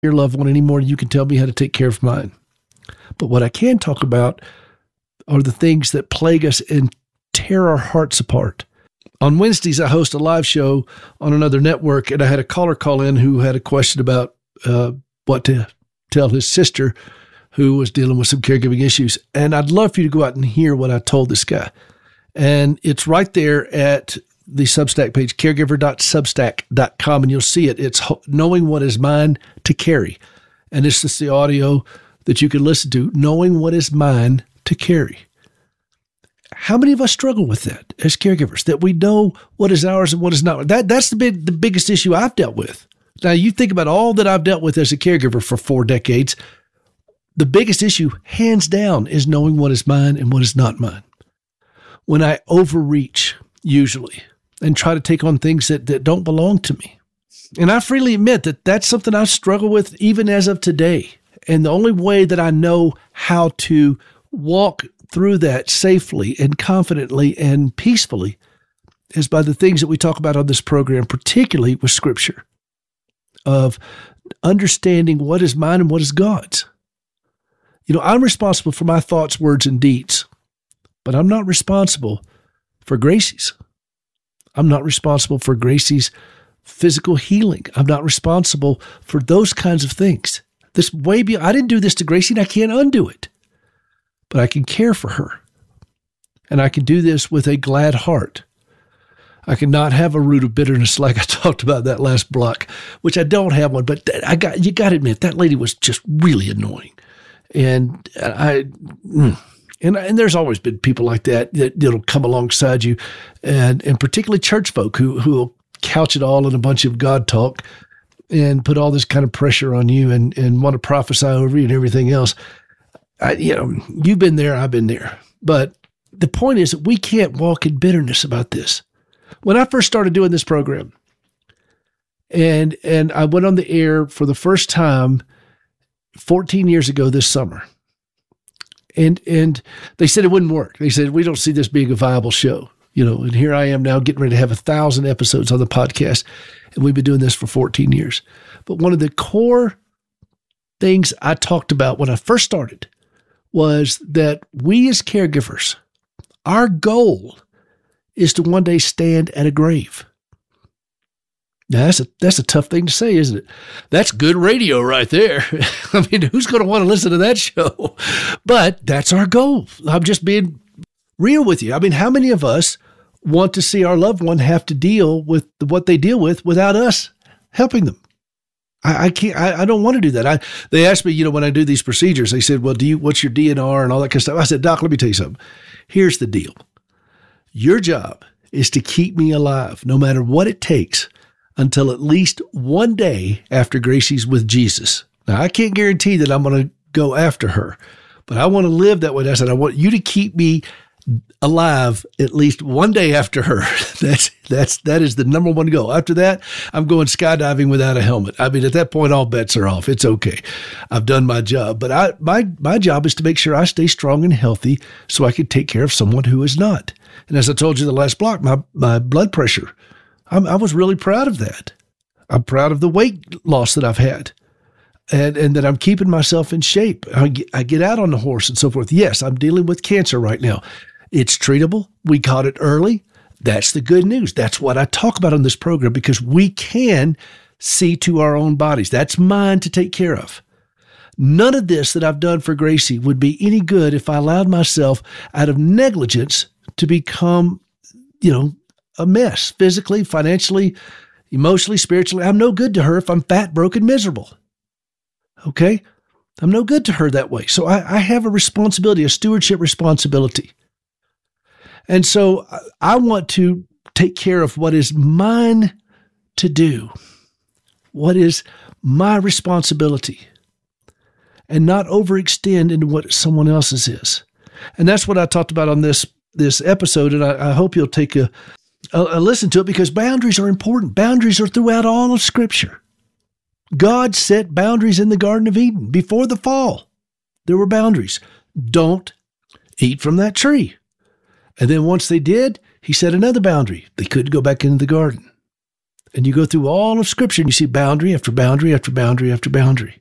your loved one any more than you can tell me how to take care of mine. But what I can talk about are the things that plague us and tear our hearts apart. On Wednesdays, I host a live show on another network, and I had a caller call in who had a question about what to tell his sister who was dealing with some caregiving issues. And I'd love for you to go out and hear what I told this guy. And it's right there at the Substack page, caregiver.substack.com, and you'll see it. It's knowing what is mine to carry. And it's just the audio that you can listen to, knowing what is mine to carry. How many of us struggle with that as caregivers, that we know what is ours and what is not? That's the biggest issue I've dealt with. Now, you think about all that I've dealt with as a caregiver for 4 decades. The biggest issue, hands down, is knowing what is mine and what is not mine. When I overreach, usually, and try to take on things that don't belong to me. And I freely admit that that's something I struggle with even as of today. And the only way that I know how to walk through that safely and confidently and peacefully is by the things that we talk about on this program, particularly with Scripture, of understanding what is mine and what is God's. You know, I'm responsible for my thoughts, words, and deeds, but I'm not responsible for Gracie's. I'm not responsible for Gracie's physical healing. I'm not responsible for those kinds of things. This way beyond, I didn't do this to Gracie, and I can't undo it. But I can care for her. And I can do this with a glad heart. I cannot have a root of bitterness like I talked about that last block, which I don't have one, but you got to admit, that lady was just really annoying. And and there's always been people like that'll come alongside you, and particularly church folk who will couch it all in a bunch of God talk and put all this kind of pressure on you and want to prophesy over you and everything else. You've been there, I've been there. But the point is that we can't walk in bitterness about this. When I first started doing this program, and I went on the air for the first time 14 years ago this summer, and they said it wouldn't work. They said, we don't see this being a viable show. And here I am now getting ready to have 1,000 episodes on the podcast, and we've been doing this for 14 years. But one of the core things I talked about when I first started was that we as caregivers, our goal is to one day stand at a grave. Now, that's a tough thing to say, isn't it? That's good radio right there. I mean, who's going to want to listen to that show? But that's our goal. I'm just being real with you. I mean, how many of us want to see our loved one have to deal with what they deal with without us helping them? I can't. I don't want to do that. They asked me, when I do these procedures, they said, "Well, what's your DNR and all that kind of stuff?" I said, "Doc, let me tell you something. Here's the deal. Your job is to keep me alive, no matter what it takes, until at least one day after Gracie's with Jesus. Now, I can't guarantee that I'm going to go after her, but I want to live that way." I said, "I want you to keep me alive at least one day after her." That is the number one goal. After that, I'm going skydiving without a helmet. I mean, at that point, all bets are off. It's okay. I've done my job. But my job is to make sure I stay strong and healthy so I can take care of someone who is not. And as I told you the last block, my blood pressure, I was really proud of that. I'm proud of the weight loss that I've had. And that I'm keeping myself in shape. I get out on the horse and so forth. Yes, I'm dealing with cancer right now. It's treatable. We caught it early. That's the good news. That's what I talk about on this program, because we can see to our own bodies. That's mine to take care of. None of this that I've done for Gracie would be any good if I allowed myself out of negligence to become, a mess, physically, financially, emotionally, spiritually. I'm no good to her if I'm fat, broke, miserable. Okay? I'm no good to her that way. So I have a responsibility, a stewardship responsibility. And so I want to take care of what is mine to do, what is my responsibility, and not overextend into what someone else's is. And that's what I talked about on this episode, and I hope you'll take a listen to it, because boundaries are important. Boundaries are throughout all of Scripture. God set boundaries in the Garden of Eden before the fall. There were boundaries. Don't eat from that tree. And then once they did, he set another boundary. They couldn't go back into the garden. And you go through all of Scripture and you see boundary after boundary after boundary after boundary.